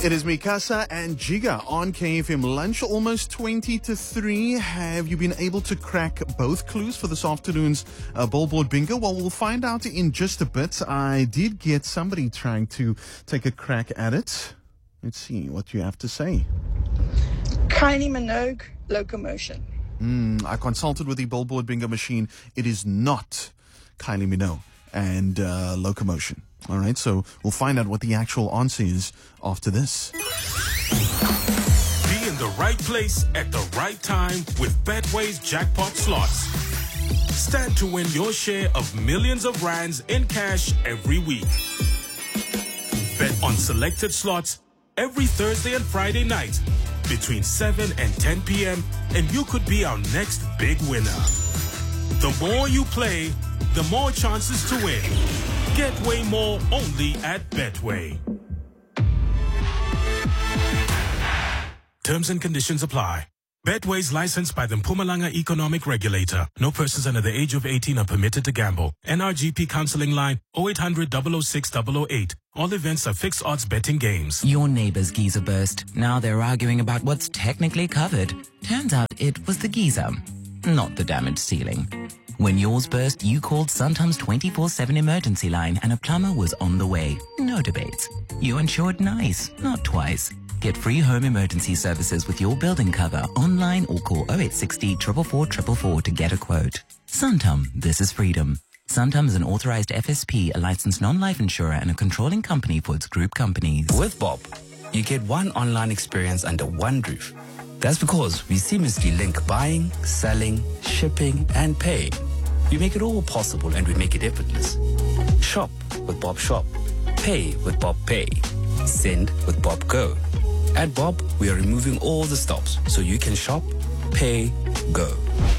It is Mikasa and Jiga on KFM Lunch, almost 20 to 3. Have you been able to crack both clues for this afternoon's billboard bingo? Well, we'll find out in just a bit. I did get somebody trying to take a crack at it. Let's see what you have to say. Kylie Minogue, Locomotion. I consulted with the billboard bingo machine. It is not Kylie Minogue and Locomotion. All right, so we'll find out what the actual answer is after this. Be in the right place at the right time with Betway's jackpot slots. Stand to win your share of millions of rands in cash every week. Bet on selected slots every Thursday and Friday night between 7 and 10 p.m. and you could be our next big winner. The more you play, the more chances to win. Get way more only at Betway. Terms and conditions apply. Betway is licensed by the Mpumalanga Economic Regulator. No persons under the age of 18 are permitted to gamble. NRGP counseling line 0800 006 008. All events are fixed odds betting games. Your neighbor's geyser burst. Now they're arguing about what's technically covered. Turns out it was the geyser, not the damaged ceiling. When yours burst, you called Suntom's 24/7 emergency line and a plumber was on the way. No debates. You insured nice, not twice. Get free home emergency services with your building cover online or call 0860 444 444 to get a quote. Suntom, this is freedom. Suntom is an authorized FSP, a licensed non-life insurer and a controlling company for its group companies. With Bob, you get one online experience under one roof. That's because we seamlessly link buying, selling, shipping, and paying. We make it all possible and we make it effortless. Shop with Bob Shop. Pay with Bob Pay. Send with Bob Go. At Bob, we are removing all the stops so you can shop, pay, go.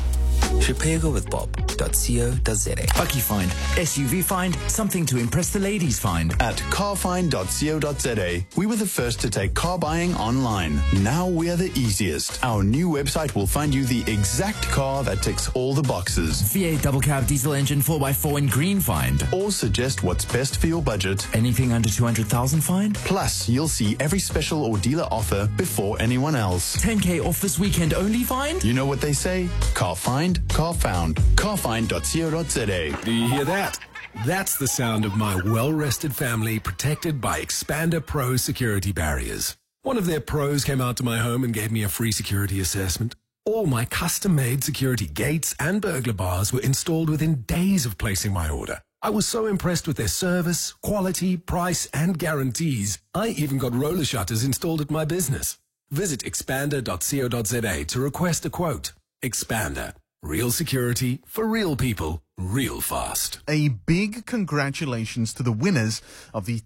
Shopego with Bob.co.za. Bucky find, SUV find, something to impress the ladies find. At carfind.co.za, we were the first to take car buying online. Now we are the easiest. Our new website will find you the exact car that ticks all the boxes. V8 double cab diesel engine 4x4 in green find. Or suggest what's best for your budget. Anything under 200,000 find. Plus, you'll see every special or dealer offer before anyone else. 10K off this weekend only find. You know what they say? Car find, car found. Carfind.co.za. Do you hear that? That's the sound of my well-rested family protected by Expander Pro security barriers. One of their pros came out to my home and gave me a free security assessment. All my custom-made security gates and burglar bars were installed within days of placing my order. I was so impressed with their service, quality, price, and guarantees. I even got roller shutters installed at my business. Visit expander.co.za to request a quote. Expander. Real security for real people, real fast. A big congratulations to the winners of the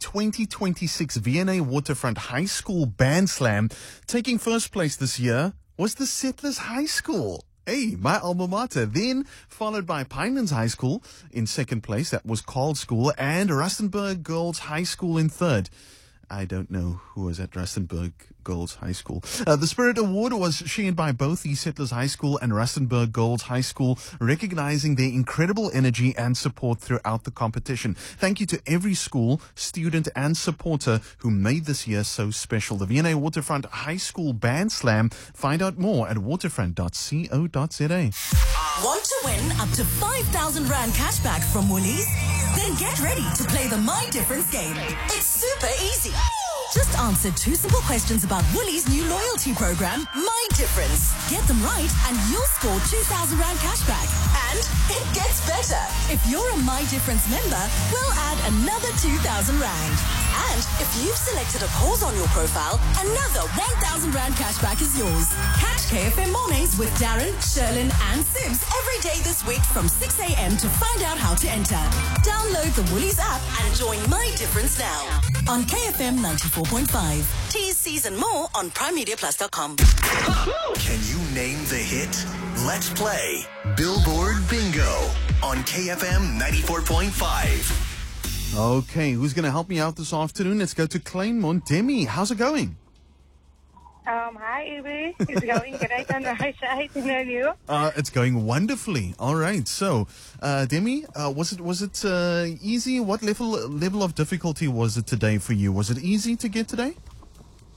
2026 V&A Waterfront High School Band Slam. Taking first place this year was the Settlers High School. Hey, my alma mater. Then followed by Pinelands High School in second place. That was Carl School, and Rustenburg Girls High School in third. I don't know who was at Rustenburg Girls High School. The Spirit Award was shared by both the Settlers High School and Rustenburg Girls High School, recognizing their incredible energy and support throughout the competition. Thank you to every school, student, and supporter who made this year so special. The V&A Waterfront High School Band Slam. Find out more at waterfront.co.za. Want to win up to 5,000 Rand cashback from Woolies? Then get ready to play the My Difference game. It's super easy. Just answer 2 simple questions about Woolies' new loyalty program, My Difference. Get them right and you'll score 2,000 Rand cashback. And it gets better. If you're a My Difference member, we'll add another 2,000 Rand. And if you've selected a cause on your profile, another 1,000 Rand cashback is yours. Catch KFM Mornings with Darren, Sherlyn, and Sibs every day this week from 6 a.m. to find out how to enter. Download the Woolies app and join My Difference now on KFM 94.5. T's, C's, and more on PrimeMediaPlus.com. Can you name the hit? Let's play Billboard Bingo on KFM 94.5. Okay, who's going to help me out this afternoon? Let's go to Kleinmond. Demi, how's it going? Hi, Uwe. It's going great on my side. And you? It's going wonderfully. All right. So, Demi, was it easy? What level of difficulty was it today for you? Was it easy to get today?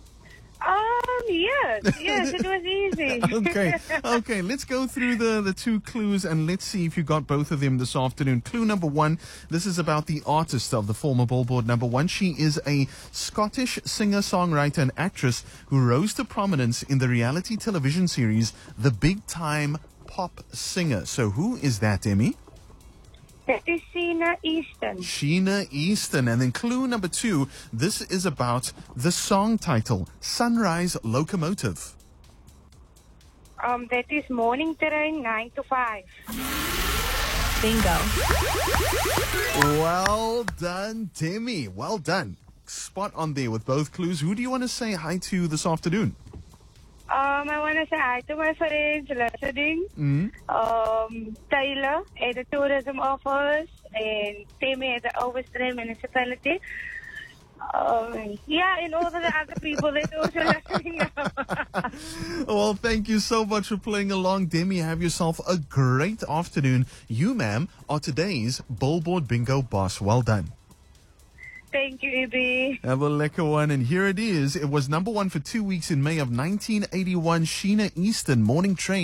Yes, it was easy. Okay, let's go through the two clues and let's see if you got both of them this afternoon. Clue number one, this is about the artist of the former Billboard #1. She is a Scottish singer, songwriter and actress who rose to prominence in the reality television series The Big Time Pop Singer. So who is that, Emmy? That is Sheena Easton. Sheena Easton. And then clue number two, this is about the song title, Sunrise Locomotive. That is Morning Terrain 9 to 5. Bingo. Well done, Demi. Well done. Spot on there with both clues. Who do you want to say hi to this afternoon? I want to say hi to my friends listening. Taylor at the tourism office and Timmy at the Overstream municipality. And all the other people that also listening now. Well, thank you so much for playing along, Demi. Have yourself a great afternoon. You, ma'am, are today's Billboard Bingo boss. Well done. Thank you, Ibi. Have a lekker one. And here it is. It was #1 for 2 weeks in May of 1981. Sheena Easton, Morning Train.